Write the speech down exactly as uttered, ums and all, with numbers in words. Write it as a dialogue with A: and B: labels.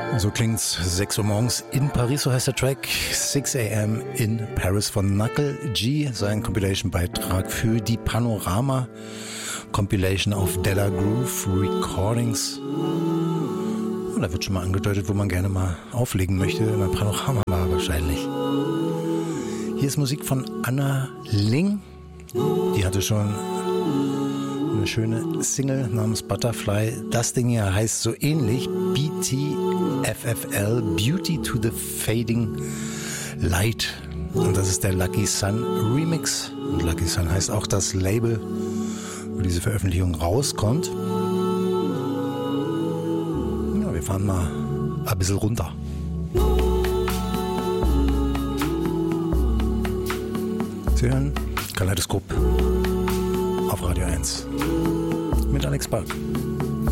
A: So klingt's sechs Uhr morgens in Paris, so heißt der Track. six a.m. in Paris von Knuckle G, sein Compilation-Beitrag für die Panorama Compilation auf Della Groove Recordings. Und da wird schon mal angedeutet, wo man gerne mal auflegen möchte. In der Panorama wahrscheinlich. Hier ist Musik von Anna Ling. Die hatte schon eine schöne Single namens Butterfly. Das Ding hier heißt so ähnlich B T F F L, Beauty to the Fading Light. Und das ist der Lucky Sun Remix. Und Lucky Sun heißt auch das Label, wo diese Veröffentlichung rauskommt. Ja, wir fahren mal ein bisschen runter. Sie hören Kaleidoskop auf Radio eins mit Alex Balk.